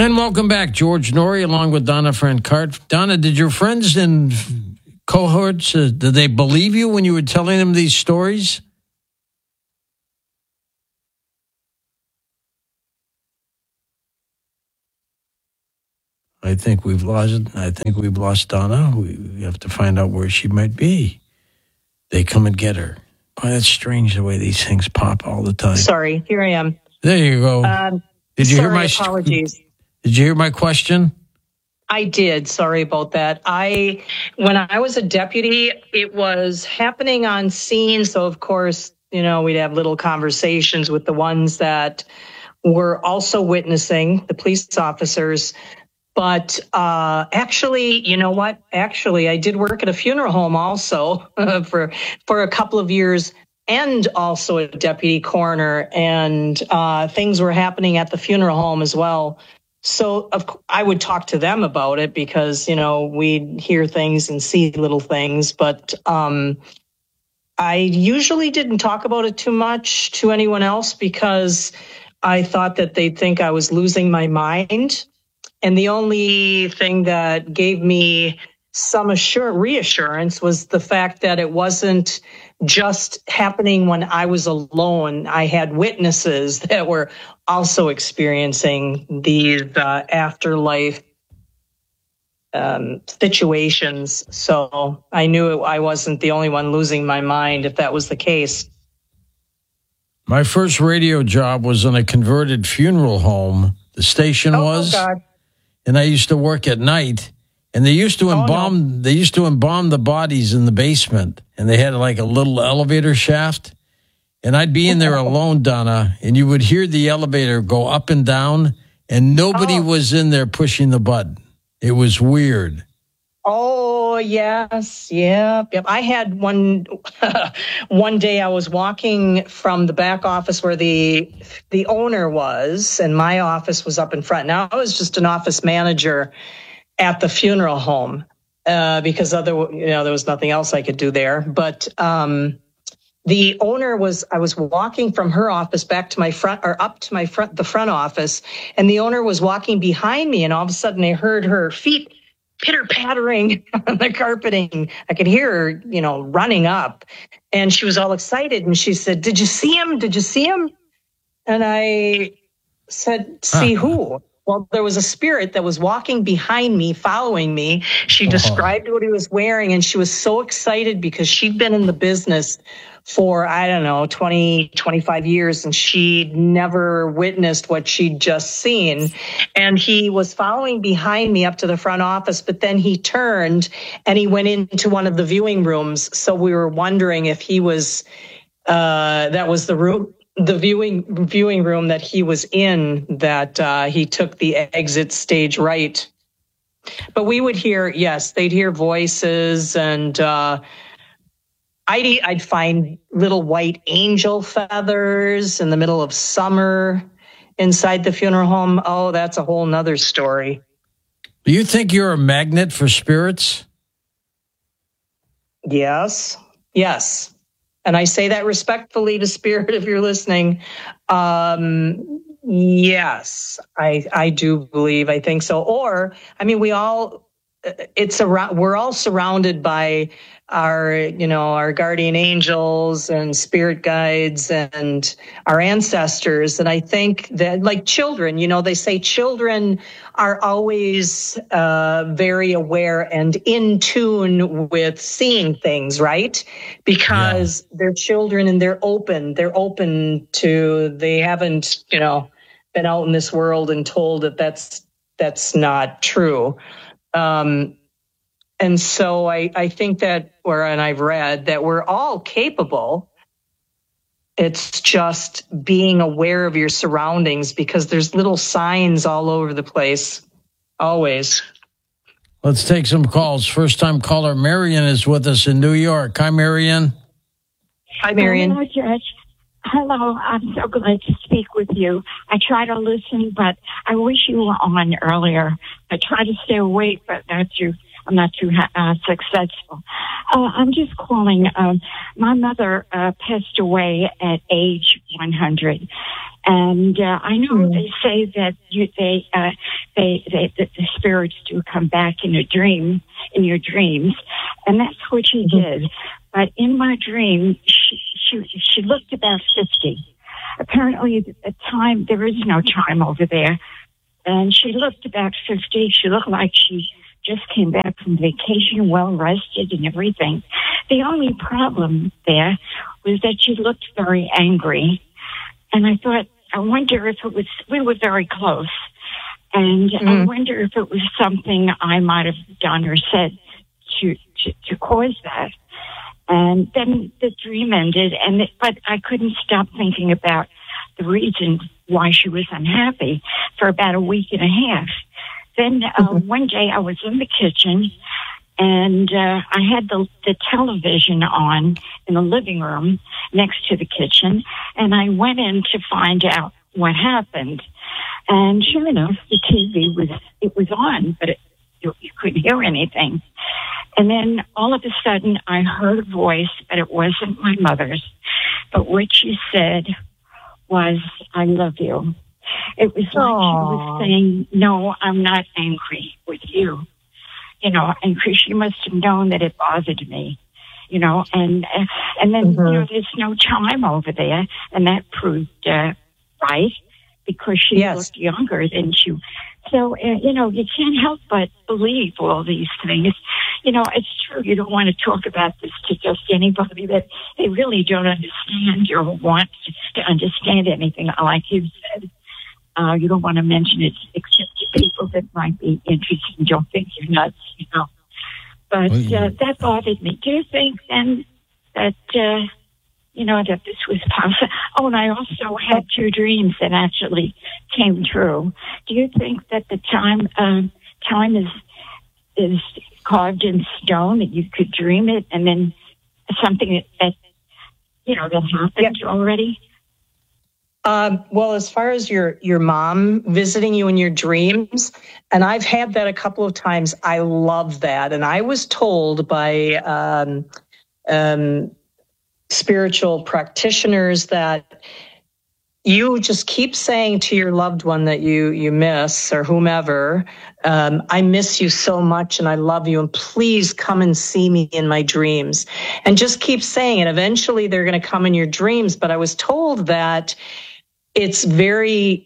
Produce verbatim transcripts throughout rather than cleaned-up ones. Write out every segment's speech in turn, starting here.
And welcome back, George Noory, along with Donna Francart. Donna, did your friends and cohorts, uh, did they believe you when you were telling them these stories? I think we've lost. I think we've lost Donna. We, we have to find out where she might be. They come and get her. Oh, that's strange the way these things pop all the time. Sorry, here I am. There you go. Um, did you sorry, hear my apologies? Did you hear my question? I did. Sorry about that. I, when I was a deputy, it was happening on scene. So of course, you know, we'd have little conversations with the ones that were also witnessing, the police officers. But uh, actually, you know what? Actually, I did work at a funeral home also for for a couple of years, and also a deputy coroner, and uh, things were happening at the funeral home as well. So of, I would talk to them about it because, you know, we'd hear things and see little things. But um, I usually didn't talk about it too much to anyone else because I thought that they'd think I was losing my mind. And the only thing that gave me some assur- reassurance was the fact that it wasn't just happening when I was alone. I had witnesses that were also experiencing these uh, afterlife um, situations. So I knew I wasn't the only one losing my mind if that was the case. My first radio job was in a converted funeral home. The station oh, was. Oh, God. And I used to work at night, and they used to embalm. Oh, no. They used to embalm the bodies in the basement, and they had like a little elevator shaft. And I'd be in there alone, Donna, and you would hear the elevator go up and down, and nobody oh. was in there pushing the button. It was weird. Oh yes, yep, yep. I had one. one day, I was walking from the back office where the the owner was, and my office was up in front. Now I was just an office manager at the funeral home uh, because other, you know, there was nothing else I could do there. But um, the owner was. I was walking from her office back to my front, or up to my front, the front office, and the owner was walking behind me, and all of a sudden, I heard her feet pitter-pattering on the carpeting. I could hear her, you know, running up, and she was all excited. And she said, "Did you see him? Did you see him?" And I said, "See huh. who?" Well, there was a spirit that was walking behind me, following me. She uh-huh. described what he was wearing, and she was so excited because she'd been in the business for, I don't know, twenty, twenty-five years, and she'd never witnessed what she'd just seen. And he was following behind me up to the front office, but then he turned and he went into one of the viewing rooms. So we were wondering if he was, uh, that was the room, the viewing viewing room that he was in, that uh, he took the exit stage right. But we would hear, yes, they'd hear voices, and uh, I'd, I'd find little white angel feathers in the middle of summer inside the funeral home. Oh, that's a whole nother story. Do you think you're a magnet for spirits? Yes. Yes. And I say that respectfully to Spirit, if you're listening. Um, yes, I I do believe, I think so. Or, I mean, we all, it's around, we're all surrounded by our, you know, our guardian angels and spirit guides and our ancestors. And I think that, like children, you know, they say children are always uh, very aware and in tune with seeing things, right? Because yeah. they're children and they're open. They're open to, they haven't, you know, been out in this world and told that that's, that's not true. Um, and so I, I think that, or, and I've read that we're all capable. It's just being aware of your surroundings, because there's little signs all over the place, always. Let's take some calls. First time caller Marion is with us in New York. Hi, Marion. Hi, Marion. Hello, Judge. Hello, I'm so glad to speak with you. I try to listen, but I wish you were on earlier. I try to stay awake, but that's you. I'm not too uh, successful. Uh, I'm just calling. Um, my mother uh, passed away at age one hundred. And uh, I know mm. they say that you, they, uh, they, they, that the spirits do come back in a dream, in your dreams, and that's what she mm-hmm. did. But in my dream, she, she, she looked about fifty. Apparently, at the time there is no time over there, and she looked about fifty. She looked like she just came back from vacation, well rested and everything. The only problem there was that she looked very angry. And I thought, I wonder if it was, we were very close. And mm. I wonder if it was something I might have done or said to, to, to cause that. And then the dream ended, and it, but I couldn't stop thinking about the reason why she was unhappy for about a week and a half. Then uh, mm-hmm. one day I was in the kitchen, and uh, I had the, the television on in the living room next to the kitchen, and I went in to find out what happened. And sure enough, the T V was, it was on, but it, you, you couldn't hear anything. And then all of a sudden I heard a voice, but it wasn't my mother's. But what she said was, I love you. It was like Aww. She was saying, no, I'm not angry with you. You know, and she must have known that it bothered me, you know, and and then, mm-hmm. you know, there's no time over there, and that proved uh, right, because she yes. looked younger than she. So, uh, you know, you can't help but believe all these things. You know, it's true, you don't want to talk about this to just anybody that they really don't understand or want to understand anything, like you said. Uh, you don't want to mention it except to people that might be interested and don't think you're nuts, you know. But uh, that bothered me. Do you think then that, uh, you know, that this was possible? Oh, and I also had two dreams that actually came true. Do you think that the time um, time is is carved in stone, that you could dream it and then something that, that you know, that happened yeah. already? Um, well, as far as your, your mom visiting you in your dreams, and I've had that a couple of times, I love that. And I was told by um, um, spiritual practitioners that you just keep saying to your loved one that you, you miss, or whomever, um, I miss you so much and I love you, and please come and see me in my dreams. And just keep saying it. Eventually they're going to come in your dreams. But I was told that it's very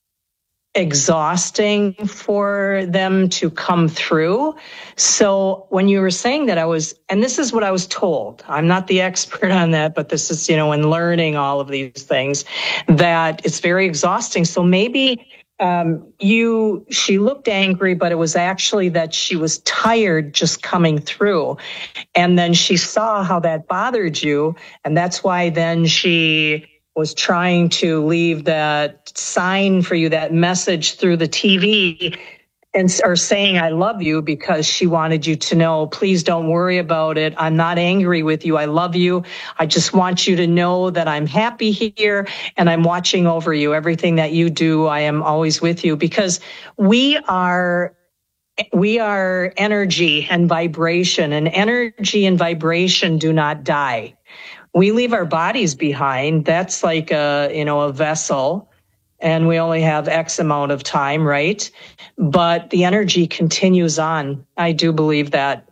exhausting for them to come through. So when you were saying that, I was, and this is what I was told, I'm not the expert on that, but this is, you know, in learning all of these things, that it's very exhausting. So maybe um, you, she looked angry, but it was actually that she was tired just coming through. And then she saw how that bothered you. And that's why then she was trying to leave that sign for you, that message through the T V, and or saying, I love you, because she wanted you to know, please don't worry about it. I'm not angry with you. I love you. I just want you to know that I'm happy here and I'm watching over you. Everything that you do, I am always with you, because we are we are energy and vibration, and energy and vibration do not die. We leave our bodies behind. That's like a, you know, a vessel, and we only have X amount of time, right? But the energy continues on. I do believe that.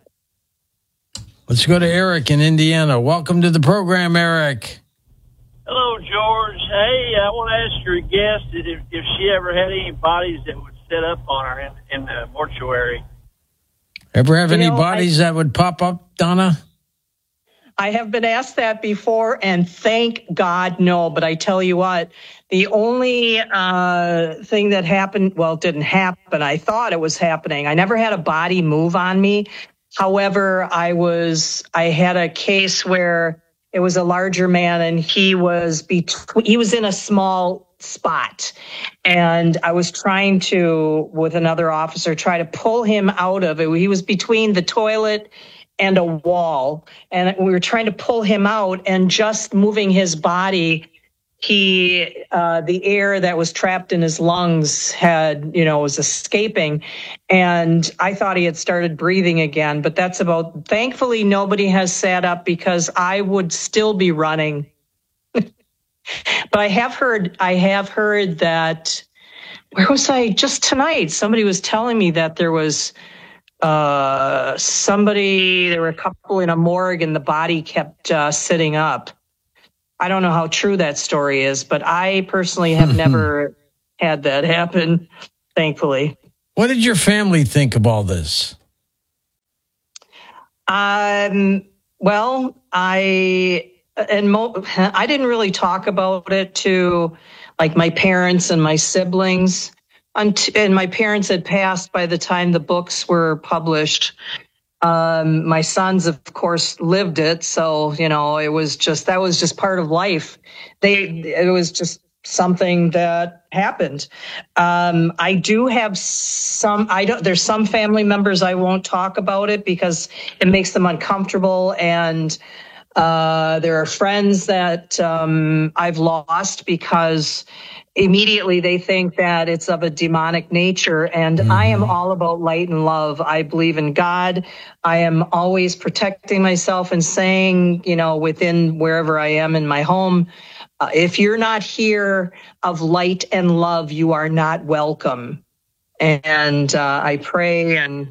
Let's go to Eric in Indiana. Welcome to the program, Eric. Hello, George. Hey, I want to ask your guest if, if she ever had any bodies that would set up on her in, in the mortuary. Ever have You any know, bodies I- that would pop up, Donna? I have been asked that before, and thank God, no. But I tell you what, the only uh, thing that happened, well, it didn't happen. I thought it was happening. I never had a body move on me. However, I was, I had a case where it was a larger man, and he was between, he was in a small spot. And I was trying to, with another officer, try to pull him out of it. He was between the toilet and a wall, and we were trying to pull him out, and just moving his body, he, uh, the air that was trapped in his lungs had, you know, was escaping. And I thought he had started breathing again, but that's about, thankfully, nobody has sat up because I would still be running. But I have heard, I have heard that, where was I just tonight? Somebody was telling me that there was uh, somebody, there were a couple in a morgue and the body kept uh, sitting up. I don't know how true that story is, but I personally have never had that happen, thankfully. What did your family think of all this? Um, well, I, and mo- I didn't really talk about it to like my parents and my siblings. And my parents had passed by the time the books were published. Um, my sons, of course, lived it. So, you know, it was just, that was just part of life. They, it was just something that happened. Um, I do have some, I don't, there's some family members I won't talk about it because it makes them uncomfortable. And, uh, there are friends that, um, I've lost because immediately they think that it's of a demonic nature. And mm-hmm. I am all about light and love. I believe in God. I am always protecting myself and saying, you know, within wherever I am in my home, uh, if you're not here of light and love, you are not welcome. And uh, I pray. And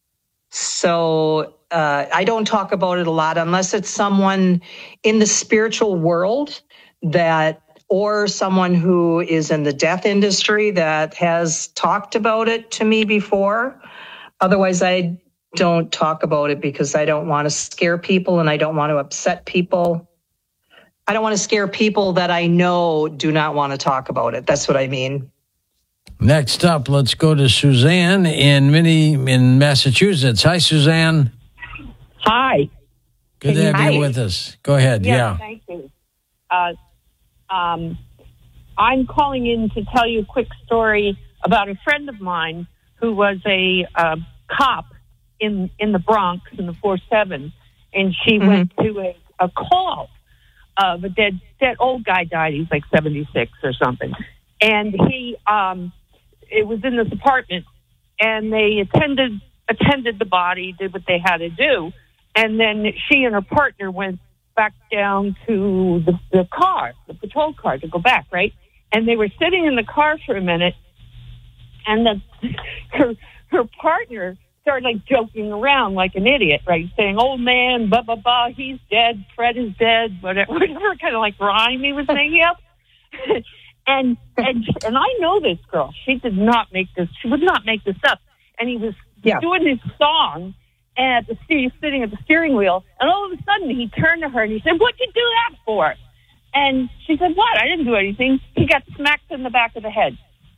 so uh, I don't talk about it a lot unless it's someone in the spiritual world that, or someone who is in the death industry that has talked about it to me before. Otherwise, I don't talk about it because I don't want to scare people and I don't want to upset people. I don't want to scare people that I know do not want to talk about it. That's what I mean. Next up, let's go to Suzanne in Minnie in Massachusetts. Hi, Suzanne. Hi. Good to have Hi. you with us. Go ahead. Yes, yeah. Thank you. Uh, Um, I'm calling in to tell you a quick story about a friend of mine who was a uh, cop in in the Bronx in the four seven, and she mm-hmm. went to a, a call of a dead dead old guy died. He's like seventy-six or something, and he um, it was in this apartment, and they attended attended the body, did what they had to do, and then she and her partner went back down to the, the car, the patrol car, to go back, right? And they were sitting in the car for a minute, and the, her her partner started like joking around like an idiot, right? Saying, "Old man, blah blah blah, he's dead. Fred is dead." Whatever, whatever kind of like rhyme he was making up. and and and I know this girl. She did not make this. She would not make this up. And he was yeah. doing his song. At the steering, sitting at the steering wheel, and all of a sudden he turned to her and he said, "What'd you do that for?" And she said, "What? I didn't do anything." He got smacked in the back of the head.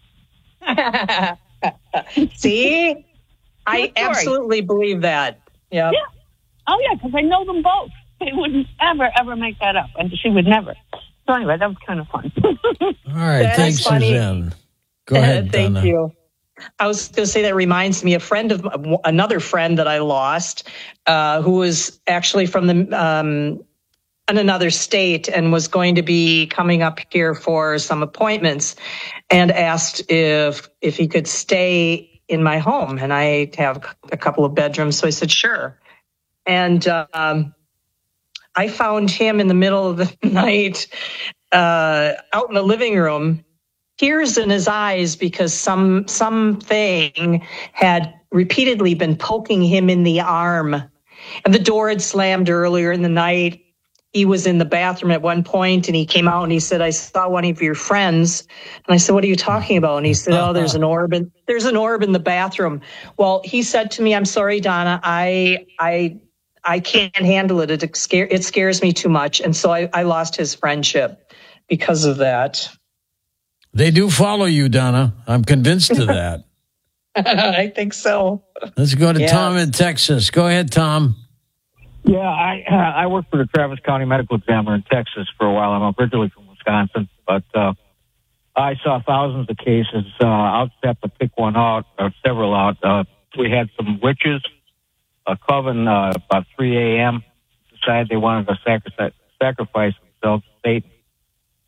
See, I absolutely believe that. Yep. Yeah. Oh yeah, because I know them both. They wouldn't ever, ever make that up, and she would never. So anyway, that was kind of fun. All right, that thanks, Suzanne. Go ahead, Thank Donna. you. I was going to say that reminds me, a friend of another friend that I lost, uh, who was actually from the um, in another state and was going to be coming up here for some appointments, and asked if if he could stay in my home, and I have a couple of bedrooms, so I said sure, and um, I found him in the middle of the night uh, out in the living room. Tears in his eyes because some something had repeatedly been poking him in the arm. And the door had slammed earlier in the night. He was in the bathroom at one point and he came out and he said, "I saw one of your friends." And I said, "What are you talking about?" And he said, "Oh, there's an orb in, there's an orb in the bathroom." Well, he said to me, "I'm sorry, Donna, I I I can't handle it. It, scare, it scares me too much." And so I, I lost his friendship because of that. They do follow you, Donna. I'm convinced of that. I think so. Let's go to yes. Tom in Texas. Go ahead, Tom. Yeah, I uh, I worked for the Travis County Medical Examiner in Texas for a while. I'm originally from Wisconsin, but uh, I saw thousands of cases. Uh, I'll just have to pick one out, or several out. Uh, we had some witches, a coven uh, about three a.m. decided they wanted to sacrifice, sacrifice themselves to Satan.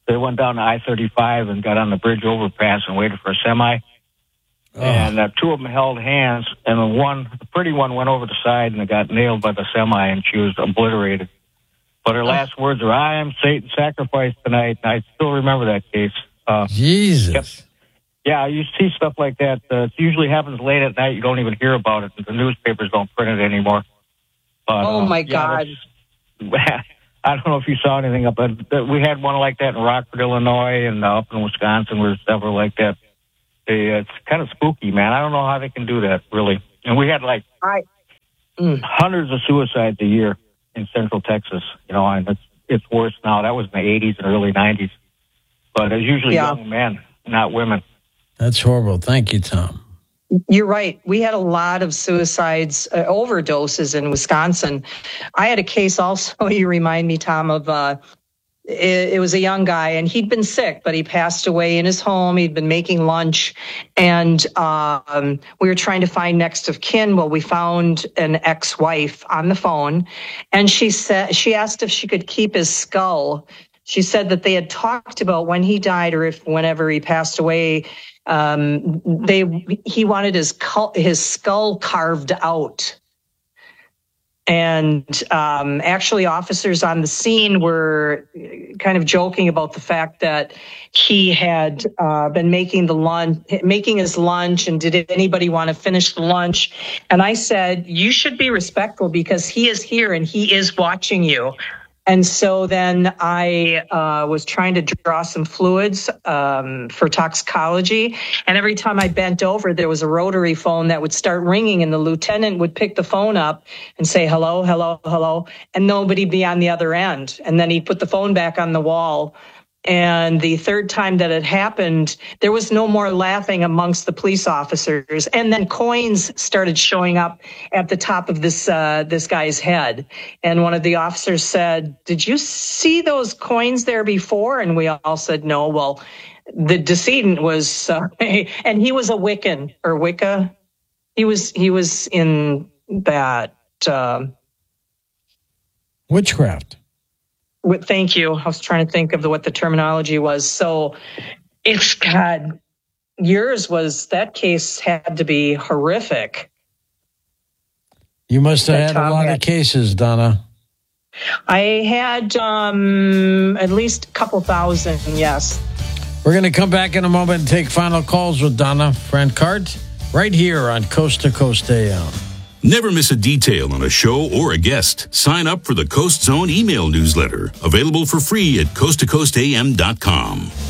They went down to I thirty-five and got on the bridge overpass and waited for a semi. Oh. And uh, two of them held hands, and the one, the pretty one, went over the side and got nailed by the semi, and she was obliterated. But her oh. last words were, "I am Satan's sacrifice tonight." And I still remember that case. Uh, Jesus. Kept, yeah, you see stuff like that. Uh, it usually happens late at night. You don't even hear about it. The newspapers don't print it anymore. But, oh, my uh, God. Yeah, I don't know if you saw anything up, but we had one like that in Rockford, Illinois, and uh, up in Wisconsin, where several like that. They, uh, it's kind of spooky, man. I don't know how they can do that, really. And we had like I, mm. hundreds of suicides a year in Central Texas, you know, and it's it's worse now. That was in the eighties and early nineties. But it's usually yeah. young men, not women. That's horrible. Thank you, Tom. You're right. We had a lot of suicides, uh, overdoses in Wisconsin. I had a case also, you remind me, Tom, of uh, it, it was a young guy, and he'd been sick, but he passed away in his home. He'd been making lunch, and um, we were trying to find next of kin. Well, we found an ex-wife on the phone, and she said she asked if she could keep his skull. She said that they had talked about when he died, or if whenever he passed away, um, they he wanted his his skull carved out. And um, actually, officers on the scene were kind of joking about the fact that he had uh, been making the lunch, making his lunch, and did anybody want to finish the lunch? And I said, you should be respectful because he is here and he is watching you. And so then I uh, was trying to draw some fluids um, for toxicology. And every time I bent over, there was a rotary phone that would start ringing, and the lieutenant would pick the phone up and say, hello, hello, hello, and nobody be on the other end. And then he'd put the phone back on the wall. And the third time that it happened, there was no more laughing amongst the police officers. And then coins started showing up at the top of this uh, this guy's head. And one of the officers said, did you see those coins there before? And we all said, no. Well, the decedent was, uh, and he was a Wiccan or Wicca. He was, he was in that. Uh, Witchcraft. Thank you. I was trying to think of the, what the terminology was. So it's God, yours was, that case had to be horrific. You must have had a lot of cases, Donna. I had um, at least a couple thousand, yes. We're going to come back in a moment and take final calls with Donna Francart right here on Coast to Coast A M. Never miss a detail on a show or a guest. Sign up for the Coast Zone email newsletter, available for free at coast to coast a m dot com.